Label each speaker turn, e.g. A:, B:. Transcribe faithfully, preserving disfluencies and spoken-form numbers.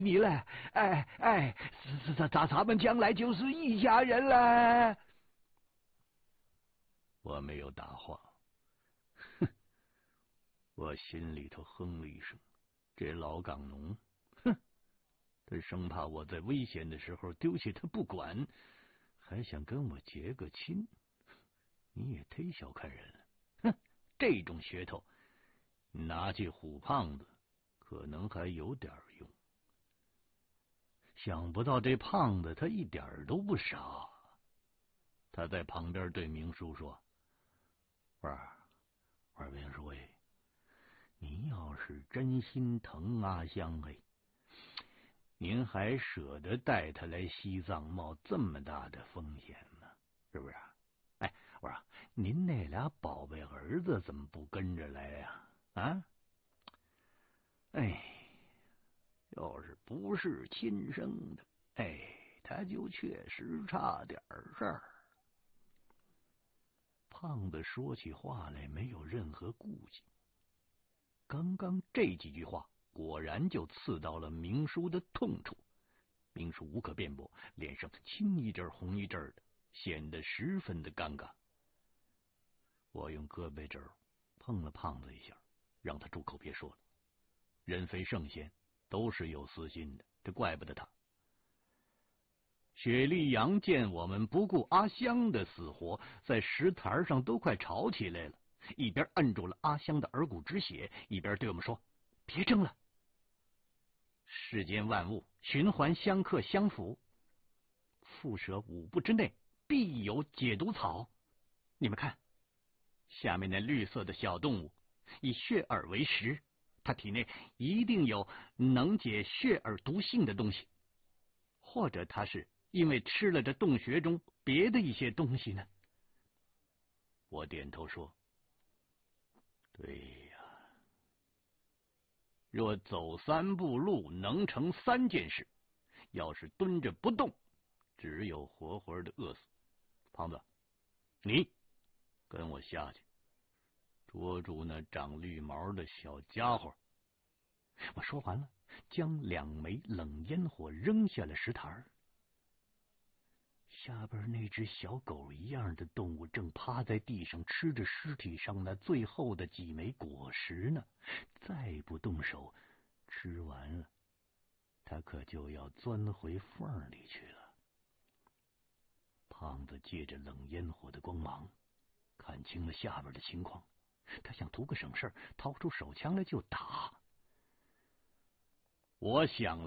A: 你了，哎哎，咱咱咱们将来就是一家人了。我没有答话，哼，我心里头哼了一声，这老港农，哼，他生怕我在危险的时候丢下他不管，还想跟我结个亲，你也忒小看人了，哼，这种噱头拿去唬胖子，可能还有点用。想不到这胖子他一点都不傻，他在旁边对明叔说：“我说，我说明叔哎，您要是真心疼阿香哎，您还舍得带他来西藏冒这么大的风险吗？是不是？哎，我说您那俩宝贝儿子怎么不跟着来呀？啊？哎。”要是不是亲生的，哎，他就确实差点事儿。胖子说起话来没有任何顾忌，刚刚这几句话果然就刺到了明叔的痛处。明叔无可辩驳，脸上青一阵红一阵的，显得十分的尴尬。我用胳膊肘碰了胖子一下，让他住口别说了。人非圣贤，都是有私心的，这怪不得他。雪莉杨见我们不顾阿香的死活，在石台上都快吵起来了，一边摁住了阿香的耳骨止血，一边对我们说：“别争了，世间万物循环相克相辅，蝮蛇五步之内必有解毒草。你们看，下面那绿色的小动物，以血耳为食。”他体内一定有能解血耳毒性的东西，或者他是因为吃了这洞穴中别的一些东西呢？我点头说：“对呀，若走三步路能成三件事，要是蹲着不动，只有活活的饿死。胖子，你跟我下去。”捉住那长绿毛的小家伙。我说完了，将两枚冷烟火扔下了石台。下边那只小狗一样的动物正趴在地上吃着尸体上那最后的几枚果实呢，再不动手，吃完了，它可就要钻回缝里去了。胖子借着冷烟火的光芒，看清了下边的情况。他想图个省事，掏出手枪来就打。我想